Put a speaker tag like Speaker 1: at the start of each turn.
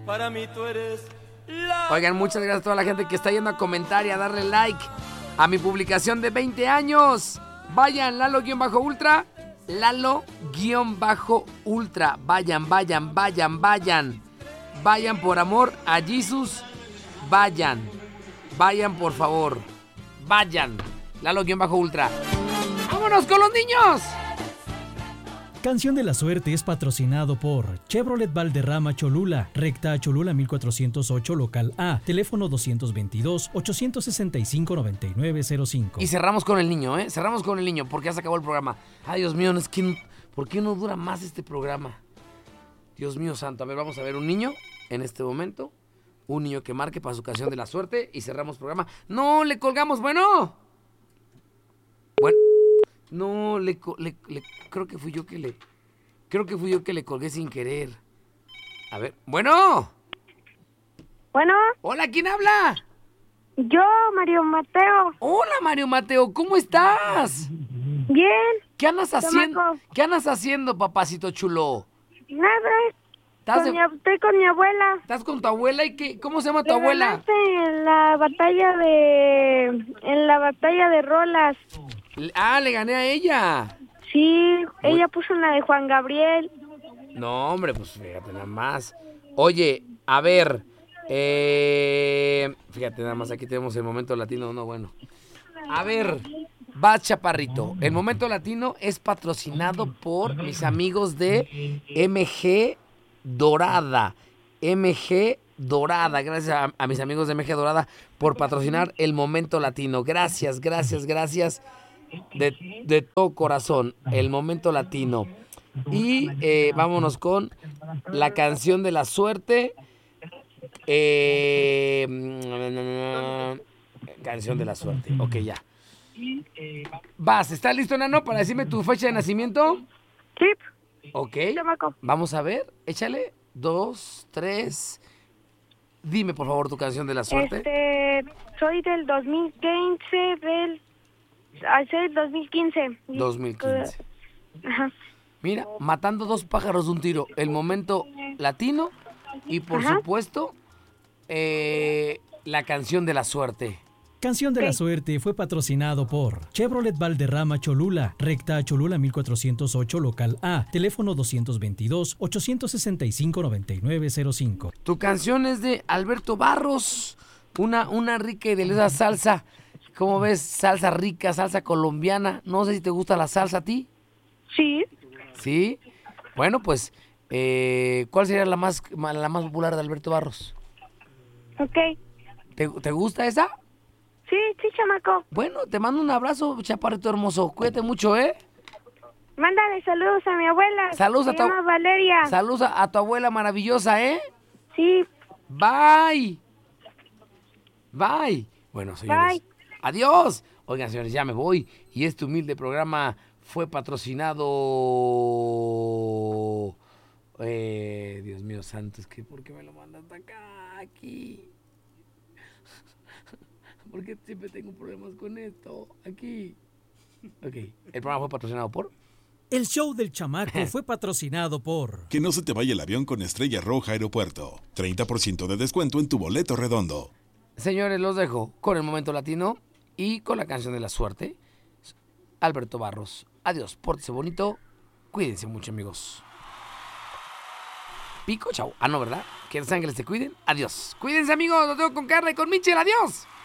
Speaker 1: Para mí tú eres la...
Speaker 2: Oigan, muchas gracias a toda la gente que está yendo a comentar y a darle like a mi publicación de 20 años. Vayan, Lalo-Ultra. Lalo-Ultra. Vayan. Vayan por amor a Jesus. Vayan, por favor. Vayan. Lalo-Ultra. ¡Vámonos con los niños!
Speaker 3: Canción de la Suerte es patrocinado por Chevrolet Valderrama Cholula, recta a Cholula 1408, local A, teléfono 222-865-9905.
Speaker 2: Y cerramos con el niño, cerramos con el niño, porque ya se acabó el programa. Ay, Dios mío, es que ¿por qué no dura más este programa? Dios mío santo, a ver, vamos a ver un niño en este momento. Un niño que marque para su canción de la suerte y cerramos programa. ¡No, le colgamos! ¡Bueno! No, creo que fui yo que le colgué sin querer. A ver, bueno.
Speaker 4: Bueno.
Speaker 2: Hola, ¿quién habla?
Speaker 4: Yo, Mario Mateo.
Speaker 2: Hola, Mario Mateo, ¿cómo estás?
Speaker 4: Bien.
Speaker 2: ¿Qué andas haciendo, papacito chulo?
Speaker 4: Nada. Estoy con mi abuela.
Speaker 2: ¿Estás con tu abuela? ¿Y cómo se llama tu abuela?
Speaker 4: En la batalla de Rolas.
Speaker 2: Le gané a ella.
Speaker 4: Sí, ella puso una de Juan Gabriel.
Speaker 2: No, hombre, pues fíjate nada más. Oye, a ver, fíjate nada más, aquí tenemos el Momento Latino, no, bueno. A ver, va, chaparrito. El Momento Latino es patrocinado por mis amigos de MG Dorada. MG Dorada, gracias a mis amigos de MG Dorada por patrocinar el Momento Latino. Gracias. De todo corazón, el Momento Latino. Y vámonos con la canción de la suerte. Canción de la suerte. Ok, ya. Vas, ¿estás listo, Nano, para decirme tu fecha de nacimiento?
Speaker 4: Sí.
Speaker 2: Ok. Vamos a ver, échale. 2, 3. Dime, por favor, tu canción de la suerte.
Speaker 4: Soy del 2015, del 2015.
Speaker 2: 2015.
Speaker 4: Ajá.
Speaker 2: Mira, matando dos pájaros de un tiro. El Momento Latino y, por supuesto, la canción de la suerte.
Speaker 3: Canción de la Suerte fue patrocinado por Chevrolet Valderrama Cholula, recta a Cholula 1408, local A, teléfono 222-865-9905.
Speaker 2: Tu canción es de Alberto Barros, una rica y deliciosa salsa. ¿Cómo ves? Salsa rica, salsa colombiana. No sé si te gusta la salsa a ti.
Speaker 4: Sí.
Speaker 2: ¿Sí? Bueno, pues, ¿cuál sería la más popular de Alberto Barros?
Speaker 4: Ok.
Speaker 2: ¿Te gusta esa?
Speaker 4: Sí, chamaco.
Speaker 2: Bueno, te mando un abrazo, chaparrito hermoso. Cuídate mucho,
Speaker 4: Mándale saludos a mi abuela.
Speaker 2: Saludos a tu
Speaker 4: llama Valeria.
Speaker 2: Saludos a tu abuela maravillosa,
Speaker 4: Sí.
Speaker 2: Bye. Bueno, señores.
Speaker 4: Bye.
Speaker 2: Adiós. Oigan, señores, ya me voy. Y este humilde programa fue patrocinado... Dios mío santo, es que ¿por qué me lo mandan hasta acá? Aquí. ¿Por qué siempre tengo problemas con esto? Aquí. Ok. El programa fue patrocinado por...
Speaker 3: El show del chamaco fue patrocinado por...
Speaker 5: Que no se te vaya el avión con Estrella Roja Aeropuerto. 30% de descuento en tu boleto redondo.
Speaker 2: Señores, los dejo con el Momento Latino y con la canción de la suerte. Alberto Barros. Adiós, pórtese bonito. Cuídense mucho, amigos. Pico, chau. Ah, no, ¿verdad? Que los ángeles te cuiden. Adiós. Cuídense, amigos. Los dejo con Carla y con Michel. Adiós.